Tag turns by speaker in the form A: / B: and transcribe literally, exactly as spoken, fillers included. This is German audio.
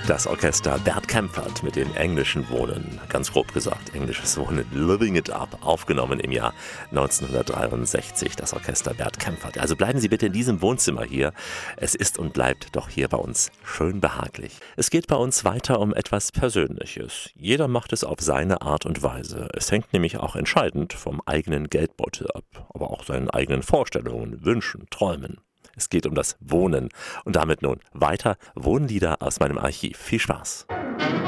A: Das Orchester Bert Kaempfert mit dem englischen Wohnen, ganz grob gesagt, englisches Wohnen, Living It Up, aufgenommen im Jahr neunzehnhundertdreiundsechzig, das Orchester Bert Kaempfert. Also bleiben Sie bitte in diesem Wohnzimmer hier. Es ist und bleibt doch hier bei uns schön behaglich. Es geht bei uns weiter um etwas Persönliches. Jeder macht es auf seine Art und Weise. Es hängt nämlich auch entscheidend vom eigenen Geldbeutel ab, aber auch seinen eigenen Vorstellungen, Wünschen, Träumen. Es geht um das Wohnen und damit nun weiter Wohnlieder aus meinem Archiv. Viel Spaß!